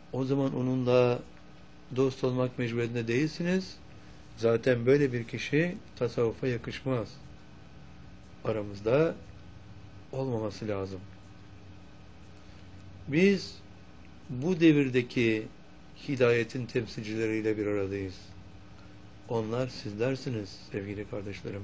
o zaman onunla dost olmak mecburiyetinde değilsiniz. Zaten böyle bir kişi tasavvufa yakışmaz. Aramızda olmaması lazım. Biz bu devirdeki hidayetin temsilcileriyle bir aradayız. Onlar sizlersiniz sevgili kardeşlerim.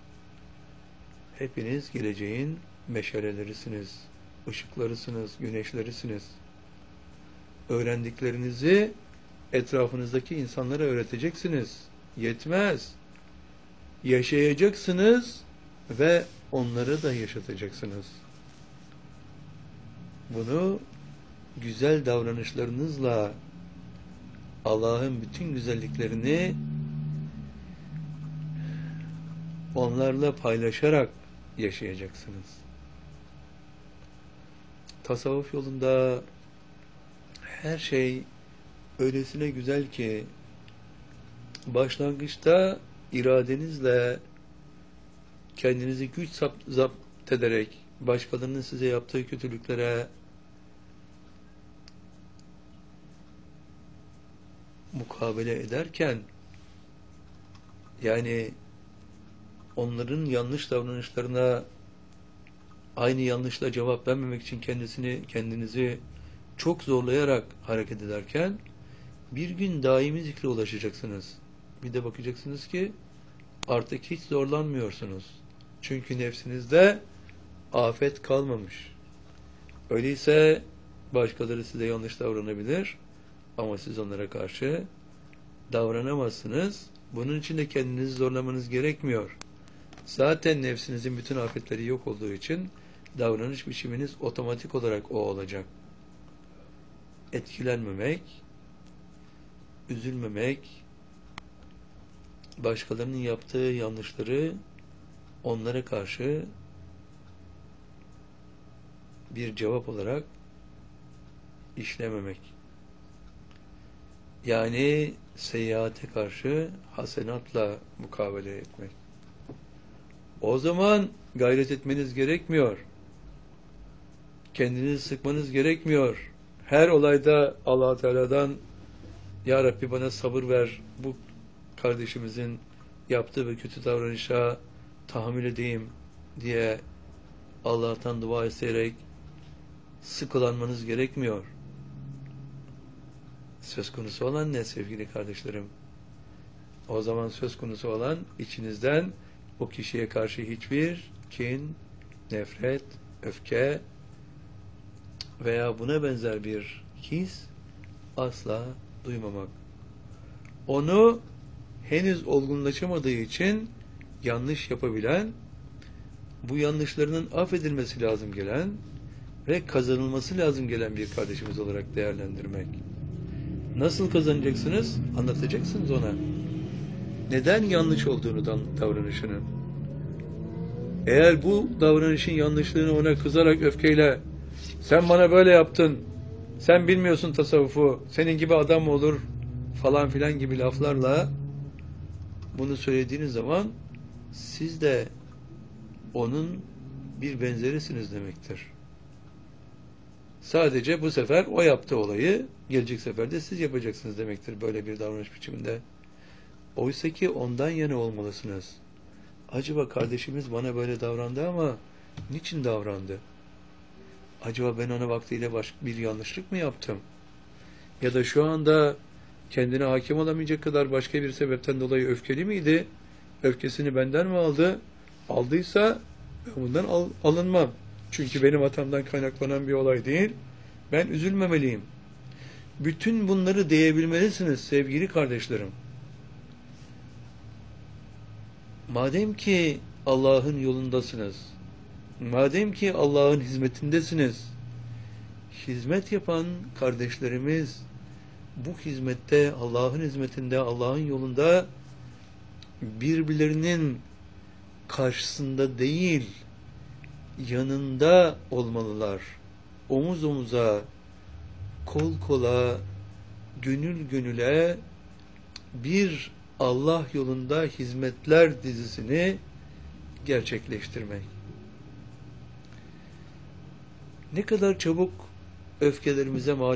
Hepiniz geleceğin meşalelerisiniz, ışıklarısınız, güneşlerisiniz. Öğrendiklerinizi etrafınızdaki insanlara öğreteceksiniz. Yetmez. Yaşayacaksınız ve onları da yaşatacaksınız. Bunu güzel davranışlarınızla Allah'ın bütün güzelliklerini onlarla paylaşarak yaşayacaksınız. Tasavvuf yolunda her şey öylesine güzel ki başlangıçta iradenizle kendinizi güç zapt ederek başkalarının size yaptığı kötülüklere mukabele ederken, yani onların yanlış davranışlarına aynı yanlışla cevap vermemek için kendinizi çok zorlayarak hareket ederken bir gün daimi zikre ulaşacaksınız. Bir de bakacaksınız ki artık hiç zorlanmıyorsunuz. Çünkü nefsinizde afet kalmamış. Öyleyse başkaları size yanlış davranabilir ama siz onlara karşı davranamazsınız. Bunun için de kendinizi zorlamanız gerekmiyor. Zaten nefsinizin bütün afetleri yok olduğu için davranış biçiminiz otomatik olarak o olacak. Etkilenmemek, üzülmemek, başkalarının yaptığı yanlışları onlara karşı bir cevap olarak işlememek. Yani seyyiate karşı hasenatla mukabele etmek. O zaman gayret etmeniz gerekmiyor. Kendinizi sıkmanız gerekmiyor. Her olayda Allah Teala'dan Ya Rabbi bana sabır ver, bu kardeşimizin yaptığı ve kötü davranışa tahammül edeyim diye Allah'tan dua isteyerek sıkılanmanız gerekmiyor. Söz konusu olan ne sevgili kardeşlerim? O zaman söz konusu olan içinizden o kişiye karşı hiçbir kin, nefret, öfke veya buna benzer bir his asla duymamak. Onu henüz olgunlaşamadığı için yanlış yapabilen, bu yanlışlarının affedilmesi lazım gelen ve kazanılması lazım gelen bir kardeşimiz olarak değerlendirmek. Nasıl kazanacaksınız? Anlatacaksınız ona. Neden yanlış olduğunu davranışının. Eğer bu davranışın yanlışlığını ona kızarak, öfkeyle sen bana böyle yaptın, sen bilmiyorsun tasavvufu, senin gibi adam mı olur falan filan gibi laflarla bunu söylediğiniz zaman siz de onun bir benzerisiniz demektir. Sadece bu sefer o yaptı olayı, gelecek sefer de siz yapacaksınız demektir böyle bir davranış biçiminde. Oysa ki ondan yana olmalısınız. Acaba kardeşimiz bana böyle davrandı ama niçin davrandı? Acaba ben ona vaktiyle bir yanlışlık mı yaptım? Ya da şu anda kendine hakim olamayacak kadar başka bir sebepten dolayı öfkeli miydi? Öfkesini benden mi aldı? Aldıysa ben bundan alınmam. Çünkü benim hatamdan kaynaklanan bir olay değil. Ben üzülmemeliyim. Bütün bunları diyebilmelisiniz sevgili kardeşlerim. Madem ki Allah'ın yolundasınız, madem ki Allah'ın hizmetindesiniz, hizmet yapan kardeşlerimiz bu hizmette, Allah'ın hizmetinde, Allah'ın yolunda birbirlerinin karşısında değil, yanında olmalılar. Omuz omuza, kol kola, gönül gönüle bir Allah yolunda hizmetler dizisini gerçekleştirmek. Ne kadar çabuk öfkelerimize mağlup